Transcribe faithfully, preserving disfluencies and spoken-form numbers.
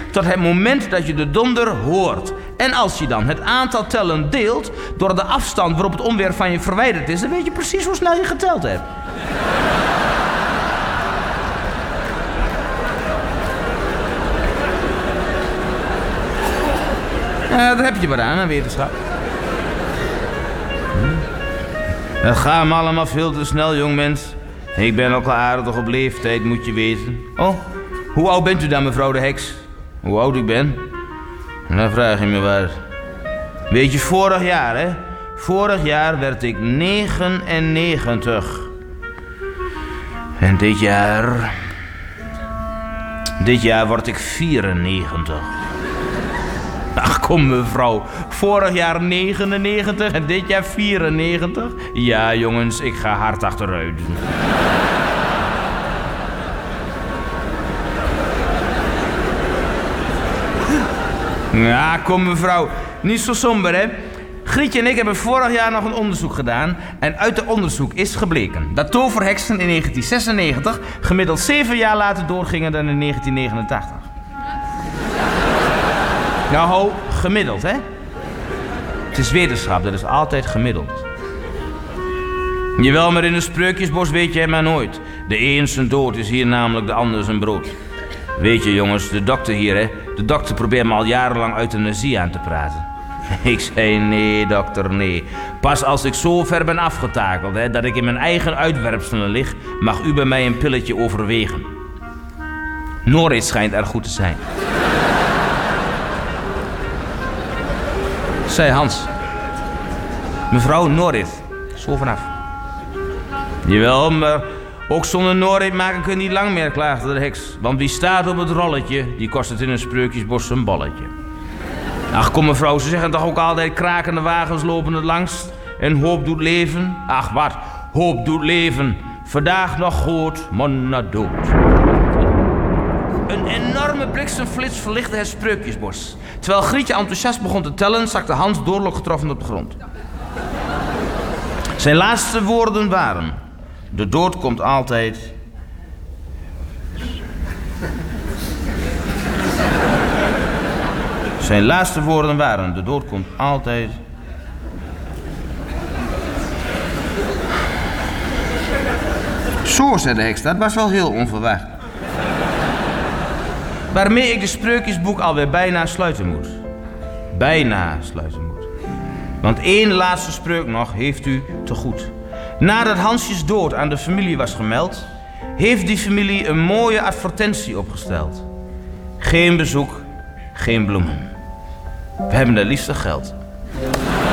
tot het moment dat je de donder hoort. En als je dan het aantal tellen deelt door de afstand waarop het onweer van je verwijderd is, dan weet je precies hoe snel je geteld hebt. Ja, daar heb je wat aan, een wetenschap. Het gaat me allemaal veel te snel, jongmens. Ik ben ook al aardig op leeftijd, moet je weten. Oh, hoe oud bent u dan, mevrouw de heks? Hoe oud ik ben? Dan vraag je me waar. Weet je, vorig jaar, hè? Vorig jaar werd ik negenennegentig. En dit jaar... Dit jaar word ik vierennegentig. Ach, kom mevrouw. Vorig jaar negenennegentig en dit jaar vierennegentig? Ja, jongens, ik ga hard achteruit. Ja, kom mevrouw. Niet zo somber, hè? Grietje en ik hebben vorig jaar nog een onderzoek gedaan. En uit het onderzoek is gebleken dat toverheksen in negentien zesennegentig... gemiddeld zeven jaar later doorgingen dan in negentien negenentachtig. Nou, ho, gemiddeld, hè? Het is wetenschap, dat is altijd gemiddeld. Jawel, maar in een spreukjesbos weet je het maar nooit. De een zijn dood is hier namelijk de ander zijn brood. Weet je, jongens, de dokter hier, hè? De dokter probeert me al jarenlang euthanasie aan te praten. Ik zei, nee, dokter, nee. Pas als ik zo ver ben afgetakeld, hè, dat ik in mijn eigen uitwerpselen lig, mag u bij mij een pilletje overwegen. Norris schijnt erg goed te zijn. Zei Hans. Mevrouw Norris. Zo vanaf. Jawel, maar ook zonder Norris maken kun je niet lang meer, klaagde de heks. Want wie staat op het rolletje, die kost het in een spreukjesbos een balletje. Ach, kom mevrouw, ze zeggen toch ook altijd krakende wagens lopen het langst en hoop doet leven? Ach, wat, hoop doet leven. Vandaag nog goed, morgen na dood. Een enorme bliksemflits verlichtte het spreukjesbos. Terwijl Grietje enthousiast begon te tellen, zakte Hans doorlijk getroffen op de grond. Zijn laatste woorden waren: de dood komt altijd. Zijn laatste woorden waren: de dood komt altijd. Zo, zei de heks, dat was wel heel onverwacht. Waarmee ik de spreukjesboek alweer bijna sluiten moet. Bijna sluiten moet. Want één laatste spreuk nog heeft u te goed. Nadat Hansjes dood aan de familie was gemeld, heeft die familie een mooie advertentie opgesteld. Geen bezoek, geen bloemen. We hebben het liefste geld.